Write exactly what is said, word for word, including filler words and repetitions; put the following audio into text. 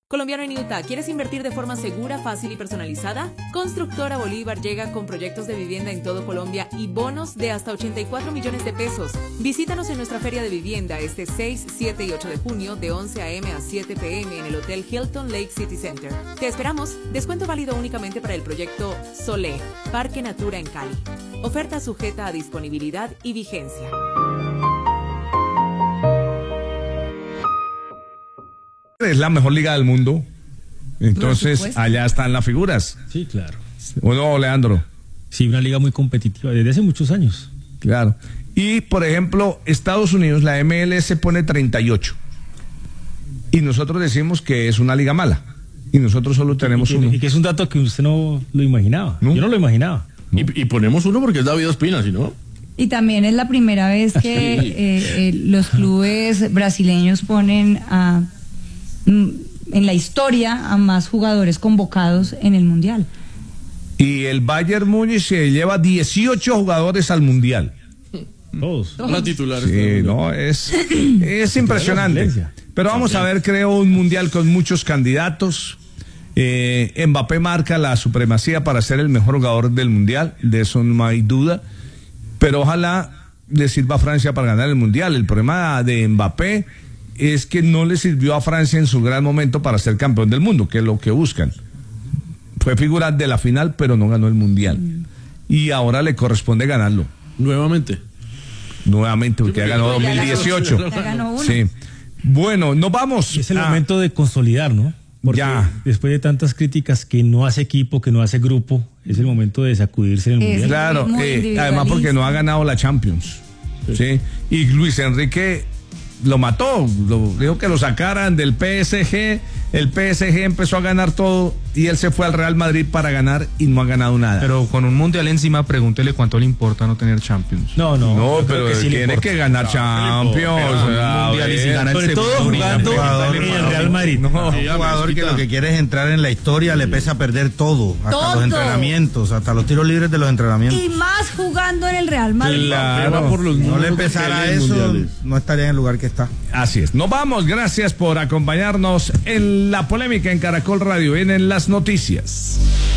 Colombiano en Utah, ¿quieres invertir de forma segura, fácil y personalizada? Constructora Bolívar llega con proyectos de vivienda en todo Colombia y bonos de hasta ochenta y cuatro millones de pesos. Visítanos en nuestra feria de vivienda este seis, siete y ocho de junio de once a eme a siete pe eme en el Hotel Hilton Lake City Center. Te esperamos. Descuento válido únicamente para el proyecto Solé, Parque Natura en Cali. Oferta sujeta a disponibilidad y vigencia. Es la mejor liga del mundo, entonces allá están las figuras. Sí, claro. ¿O no, Leandro? Sí, una liga muy competitiva desde hace muchos años. Claro. Y, por ejemplo, Estados Unidos, la eme ele ese pone treinta y ocho. Y nosotros decimos que es una liga mala. Y nosotros solo tenemos y que, uno. Y que es un dato que usted no lo imaginaba. ¿No? Yo no lo imaginaba. ¿No? Y, y ponemos uno porque es David Ospina, ¿sí no? Y también es la primera vez que sí. eh, eh, los clubes brasileños ponen a... en la historia a más jugadores convocados en el Mundial. Y el Bayern Múnich se lleva dieciocho jugadores al Mundial. Todos. Una titular. Sí, no, es, es impresionante. Pero vamos a ver, creo, un Mundial con muchos candidatos. Eh, Mbappé marca la supremacía para ser el mejor jugador del Mundial, de eso no hay duda. Pero ojalá le sirva a Francia para ganar el Mundial. El problema de Mbappé es que no le sirvió a Francia en su gran momento para ser campeón del mundo, que es lo que buscan. Fue figura de la final, pero no ganó el Mundial. Mm. Y ahora le corresponde ganarlo. Nuevamente. Nuevamente, porque ya ganó dos mil dieciocho. Ya ganó uno. Sí. Bueno, nos vamos. Es el ah. momento de consolidar, ¿no? Porque ya. Después de tantas críticas que no hace equipo, que no hace grupo, es el momento de sacudirse en el Mundial. Claro, eh, además porque no ha ganado la Champions. Sí. ¿Sí? Y Luis Enrique lo mató, lo, dijo que lo sacaran del pe ese ge, el pe ese ge empezó a ganar todo y él se fue al Real Madrid para ganar y no ha ganado nada. Pero con un Mundial encima, pregúntele cuánto le importa no tener Champions. No, no. No, pero que sí tiene que ganar no, Champions. O sea, mundial y si gana sobre el todo jugando en el Real Madrid. No, un jugador que lo que quiere es entrar en la historia, le pesa perder todo, hasta todo. Los entrenamientos, hasta los tiros libres de los entrenamientos. Y más jugando en el Real Madrid. Claro. Por los no le pesara eso, mundiales. No estaría en el lugar que está. Así es. Nos vamos. Gracias por acompañarnos en la polémica en Caracol Radio. Vienen las noticias.